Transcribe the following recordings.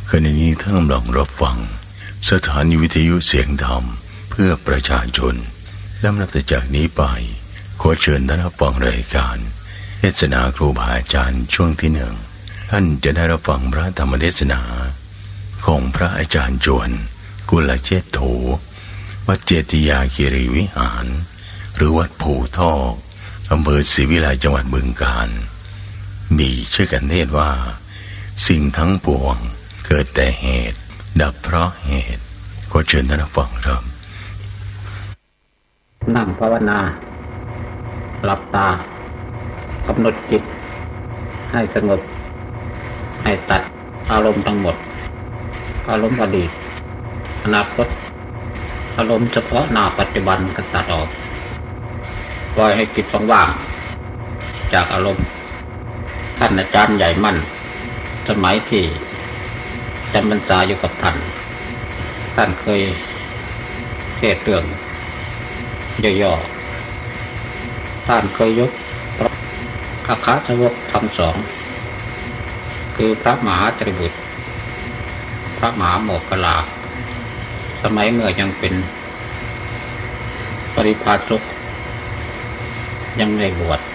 ขณะนี้ท่านกำลังรับฟังสถานีวิทยุเสียงธรรมเพื่อประชาชนและนับจากนี้ไปขอเชิญท่านรับฟังรายการเทศนาครูบาอาจารย์ช่วงที่1ท่านจะได้รับฟังพระธรรมเทศนาของพระอาจารย์จวนกุลเจโธวัดเจติยาคีรีวิหารหรือวัดภูทอกอำเภอศรีวิไลจังหวัดบึงกาฬมีชื่อกันเทศว่าสิ่งทั้งปวงเกิดแต่เหตุดับเพราะเหตุขอเชิญท่านรับฟังครับนั่งภาวนาหลับตากำหนดจิตให้สงบให้ตัดอารมณ์ทั้งหมดอารมณ์อดีตอนาคตอารมณ์เฉพาะหน้าปัจจุบันก็ตัดออกปล่อยให้จิตว่างจากอารมณ์ท่านอาจารย์ใหญ่มั่นสมัยที่จำพรรษาอยู่กับท่านเคยเทศเรื่องย่อๆท่านเคยยกพระอัครสาวกทั้งสองคือพระมหาไตรบุตรพระมหาโมคคัลลาสมัยเมื่อยังเป็นปริพาชกยังไม่บวช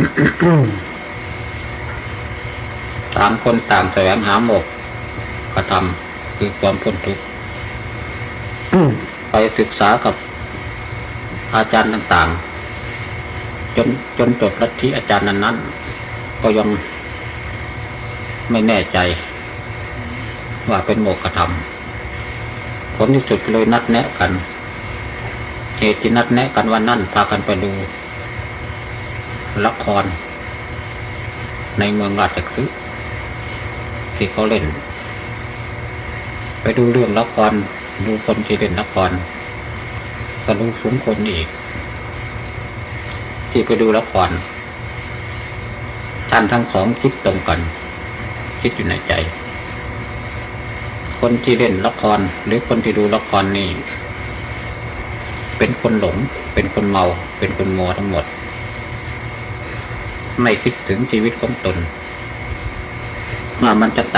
ต่างคนต่างแสวงหาโมกขธรรมคือความพ้นทุกข์ ไปศึกษากับอาจารย์ต่างๆจนจบลัทธิอาจารย์นั้นๆก็ยังไม่แน่ใจว่าเป็นโมกขธรรมผลที่สุดเลยนัดแนะกันเหตุที่นัดแนะกันวันนั้นพากันไปดูละครในเมืองราชคฤห์ที่เขาเล่นไปดูเรื่องละครดูคนที่เล่นละครก็ดูสูงคนอีกที่ไปดูละครท่านทั้งสองคิดตรงกันคิดอยู่ในใจคนที่เล่นละครหรือคนที่ดูละครนี่เป็นคนหลงเป็นคนเมาเป็นคนมัวทั้งหมดไม่คิดถึงชีวิตของตนว่ามันจะ